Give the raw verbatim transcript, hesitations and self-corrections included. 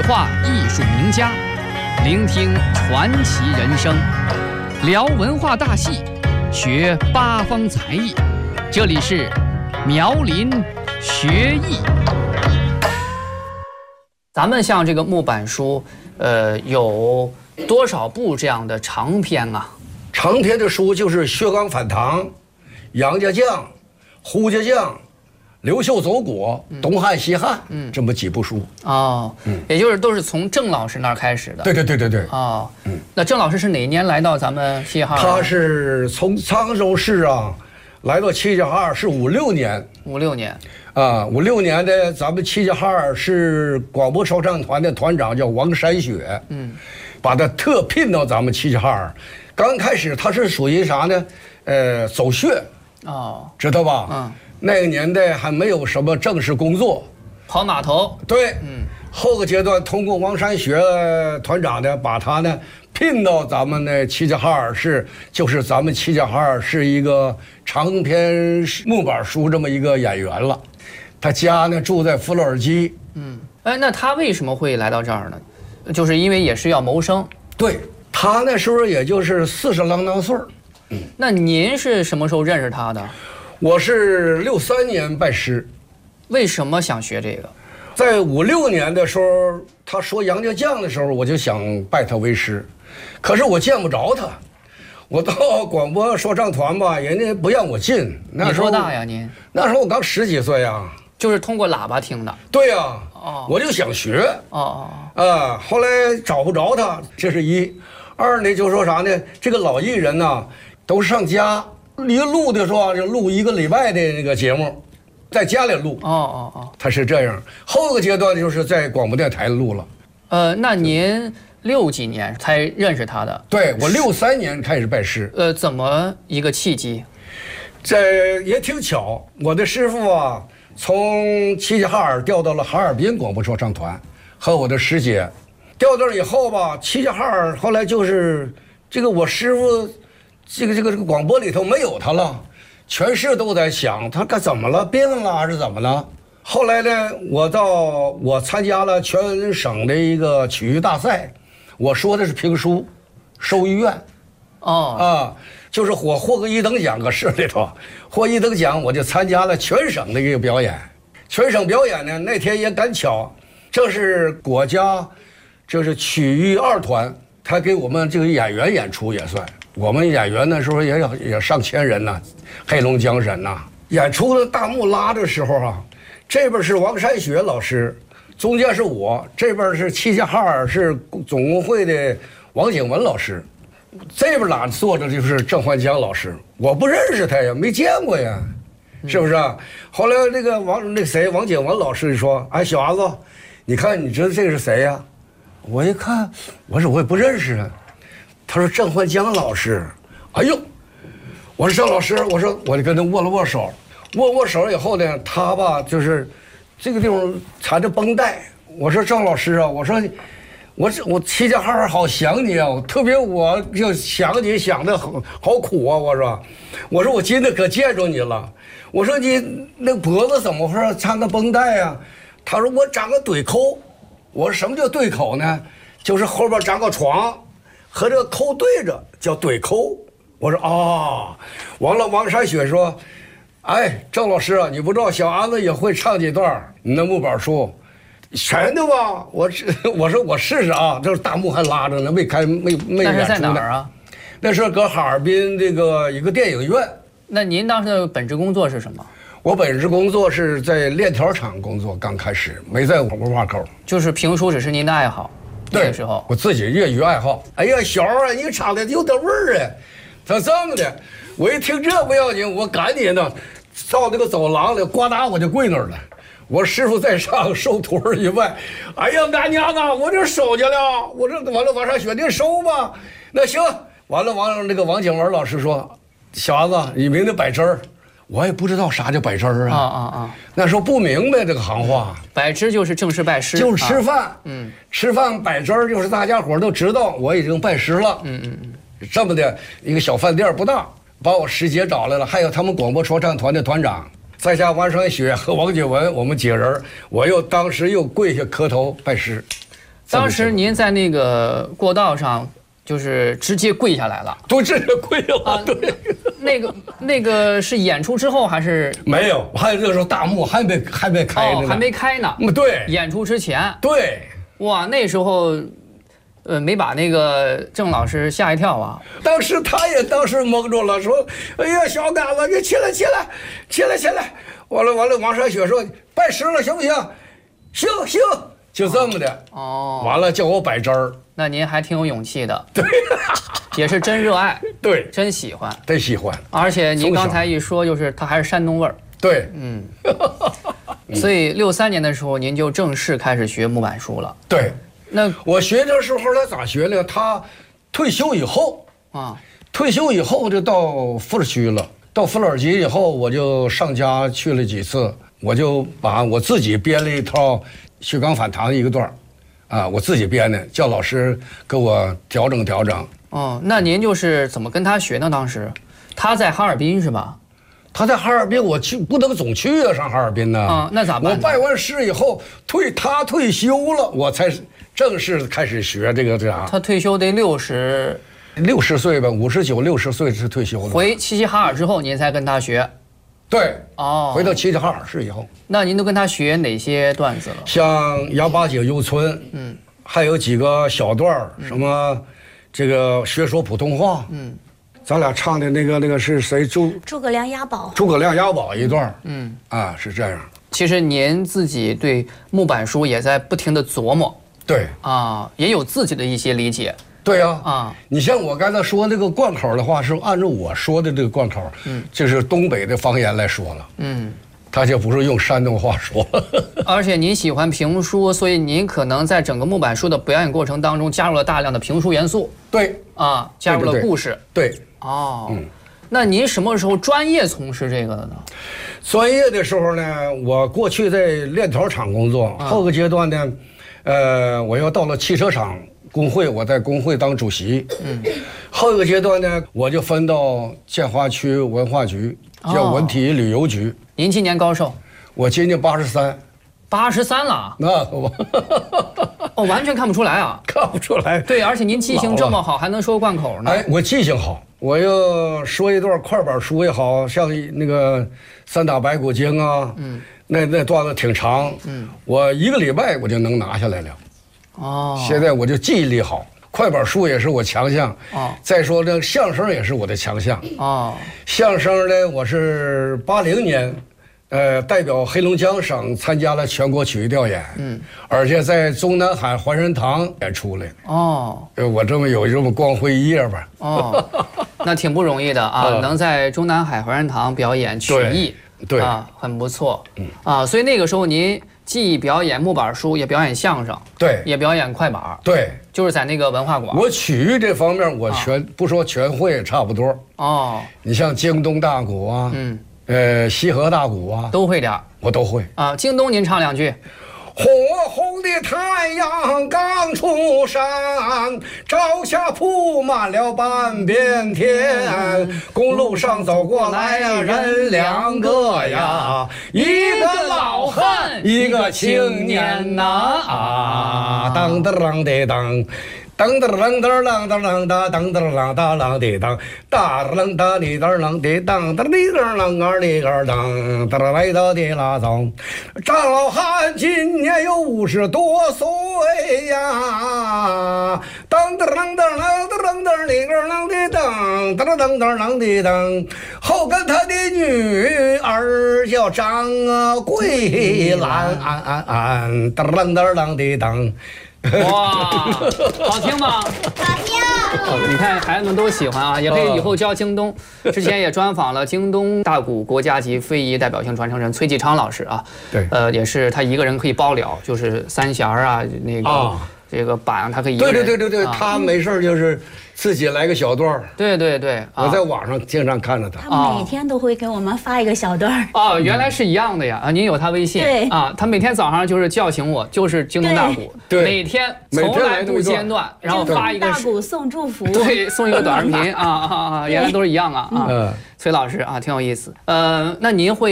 话艺术名家，聆听传奇人生，聊文化大戏，学八方才艺。这里是苗林学艺。咱们像这个木板书，呃，有多少部这样的长篇啊？ 长篇的书就是《薛刚反唐》、《杨家将》、《胡家将》、《刘秀走国》、《东汉西汉》，嗯，这么几部书。 哦，嗯，也就是都是从郑老师那儿开始的。 对对对对对。 哦，嗯，那郑老师是哪年来到咱们齐齐哈尔？ 他是从沧州市啊，来到齐齐哈尔是五六年。 五六年。 啊，五六年的咱们齐齐哈尔市广播说唱团的团长叫王山雪，嗯，把他特聘到咱们齐齐哈尔。刚开始他是属于啥呢？呃，走穴。哦，知道吧？嗯。那个年代还没有什么正式工作， 跑码头。 对，嗯，后个阶段通过王山学团长呢，把他呢聘到咱们的齐齐哈尔市，就是咱们齐齐哈尔是一个长篇木板书这么一个演员了。他家呢住在弗洛尔基。 嗯，哎，那他为什么会来到这儿呢？就是因为也是要谋生。 对，他那时候也就是四十郎当岁儿。 嗯，那您是什么时候认识他的？ 我是六三年拜师。 为什么想学这个？ 在五六年的时候，他说杨家将的时候，我就想拜他为师，可是我见不着他。我到广播说唱团吧，人家不让我进。 那时候多大呀您？ 那时候我刚十几岁呀。 就是通过喇叭听的。 对呀。哦。我就想学。哦哦。啊，后来找不着他，这是一。二呢，就说啥呢？这个老艺人呢，都上家。一录的时候就录一个礼拜的那个节目，在家里录。哦哦哦，他是这样。后个阶段就是在广播电台录了。 呃，那您六几年才认识他的？ 对，我六三年开始拜师。 呃，怎么一个契机？ 这也挺巧，我的师傅啊，从齐齐哈尔调到了哈尔滨广播说唱团，和我的师姐调到以后吧，齐齐哈尔后来就是这个我师傅。这个这个这个广播里头没有他了，全市都在想他该怎么了，病了还是怎么了？后来呢，我到我参加了全省的一个曲艺大赛，我说的是评书，收医院。哦啊，就是我获个一等奖，搁市里头获一等奖，我就参加了全省的一个表演。全省表演呢，那天也赶巧，这是国家，这是曲艺二团，他给我们这个演员演出也算。我们演员那时候也有也上千人呐，黑龙江省呐。演出的大幕拉的时候啊，这边是王山雪老师，中间是我，这边是齐齐哈尔市总工会的王景文老师，这边哪坐着就是郑焕江老师。我不认识他呀，没见过呀，是不是啊？后来那个王那个谁王景文老师说：“哎，小伢子，你看你知道这个是谁呀？”我一看，我说我也不认识啊。他说郑焕江老师，哎呦，我说郑老师，我说我就跟他握了握手，握握手以后呢，他吧就是这个地方缠着绷带。我说郑老师啊，我说我这我齐齐哈尔好想你啊，特别我就想你想的好好苦啊。我说我说我今天可见着你了。我说你那脖子怎么回事缠个绷带啊？他说我长个对口。我说什么叫对口呢？就是后边长个床。和这个扣对着叫对扣。我说啊，完了王山雪说，哎，郑老师啊，你不知道小伢子也会唱几段你那木板书，全的吧？我我说我试试啊，这大幕还拉着呢，没开没没演出呢。 那是在哪儿啊？ 那是搁哈尔滨这个一个电影院。 那您当时的本职工作是什么？ 我本职工作是在链条厂工作，刚开始没在文化口。 就是评书只是您的爱好。 对， 时候我自己业余爱好。哎呀，小啊，你唱的有点味儿啊！他这么的，我一听这不要紧，我赶紧呢，到那个走廊里，呱嗒我就跪那儿了。我师傅在上，收徒儿以外，哎呀，大娘啊，我这收去了。我这完了，往上选定收吧。那行，完了，王那个王景文老师说，小伢子，你明天摆针儿。我也不知道啥叫摆针儿啊！啊啊啊！那时候不明白这个行话。 摆支就是正式拜师， 就是吃饭。啊、嗯，吃饭摆针儿就是大家伙都知道我已经拜师了。嗯嗯嗯，这么的一个小饭店不大，把我师姐找来了，还有他们广播说唱团的团长，再加王山雪和王景文，我们几个人，我又当时又跪下磕头拜师。 当时您在那个过道上，就是直接跪下来了， 都直接跪了。啊、对， 那个那个是演出之后还是没有？还有那时候大幕还没还没开呢、 哦，还没开呢。 嗯，对， 演出之前。 对， 哇，那时候，呃，没把那个郑老师吓一跳啊。 当时他也当时懵住了，说：“哎呀，小杆子，你起来，起来，起来，起来！”完了，完了，王山雪说：“拜师了，行不行？行行。”就这么的哦， 完了叫我摆针儿， 那您还挺有勇气的， 对， 也是真热爱， 对， 真喜欢， 真喜欢。 而且您刚才一说，就是他还是山东味儿， 对， 嗯，所以六三年的时候您就正式开始学木板书了， 对。 那我学的时候他咋学呢？他退休以后啊，退休以后就到富尔区了，到富尔区以后我就上家去了几次，我就把我自己编了一套。薛刚反弹一个段儿，啊，我自己编的，叫老师给我调整调整。 哦，那您就是怎么跟他学呢？当时他在哈尔滨是吧？ 他在哈尔滨，我去不能总去啊，上哈尔滨呢。 啊，那咋办？ 我拜完师以后退，他退休了，我才正式开始学这个这啥。 他退休得六十， 六十岁吧，五十九六十岁是退休的。 回齐齐哈尔之后，您才跟他学。 对， 哦， 回到齐齐哈尔市以后， 那您都跟他学哪些段子了？ 像杨八姐游村，嗯，还有几个小段儿，什么这个学说普通话，嗯，咱俩唱的那个那个是谁？诸诸葛亮押宝， 诸葛亮押宝一段，嗯，啊是这样。 其实您自己对木板书也在不停的琢磨， 对啊，也有自己的一些理解。 对呀，啊， 啊， 你像我刚才说这个贯口的话，是按照我说的这个贯口，嗯，就是东北的方言来说了，嗯，他就不是用山东话说了。 而且您喜欢评书，所以您可能在整个木板书的表演过程当中加入了大量的评书元素。 对， 啊，加入了故事。 对，对对哦，嗯，那您什么时候专业从事这个的呢？ 专业的时候呢，我过去在链条厂工作，啊、后个阶段呢，呃，我又到了汽车厂。工会，我在工会当主席。嗯，后一个阶段呢，我就分到建华区文化局，叫文体旅游局。 哦、您今年高寿？ 我今年八十三。 八十三了？ 那我， 哦，完全看不出来啊， 看不出来。 对，而且您记性这么好，还能说贯口呢。 哎，我记性好，我要说一段快板书也好，像那个三打白骨精啊，嗯，那那段子挺长，嗯，我一个礼拜我就能拿下来了。哦，现在我就记忆力好，快板书也是我强项。哦，再说这相声也是我的强项。哦，相声呢，我是八零年，呃，代表黑龙江省参加了全国曲艺调研。嗯，而且在中南海怀仁堂演出来。哦，我这么有这么光辉一页吧。 哦，那挺不容易的啊，嗯、能在中南海怀仁堂表演曲艺， 对啊，很不错。嗯啊，所以那个时候您。既表演木板书，也表演相声， 对， 也表演快板， 对， 就是在那个文化馆。 我曲艺这方面，我全、啊、不说全会，差不多。哦，你像京东大鼓啊，嗯，呃，西河大鼓啊， 都会点， 我都会啊。京东您唱两句。 火红的太阳刚出山，朝霞铺满了半边天。公路上走过来呀，人两个呀，一个老汉，一个青年呐。啊，当当当的当。当当当当当当当当当当当当当的当，哒当哒的当当的当当的当当个的个当，哒来到的拉当。张老汉今年有五十多岁呀，当当当当当当当的个当的当，当当当当的当。后跟他的女儿叫张桂兰，安安安，当当当当的当。 哇，好听吗？ 好听。 哦，你看孩子们都喜欢啊，也可以以后教京东。之前也专访了京东大鼓国家级非遗代表性传承人崔继昌老师啊。 对。 呃，也是他一个人可以包了，就是三弦啊，那个、哦、这个板他可以一个人。 对对对对对，啊、他没事就是自己来个小段儿。 对对对，啊、 我在网上经常看着他。 他每天都会给我们发一个小段儿。 哦，原来是一样的呀！啊，您有他微信。 对。 啊，他每天早上就是叫醒我，就是京东大鼓， 对， 每天从来不间断，然后发一个大鼓送祝福， 对，送一个短视频啊啊啊！原来都是一样啊啊！崔老师啊，挺有意思。呃，那您会。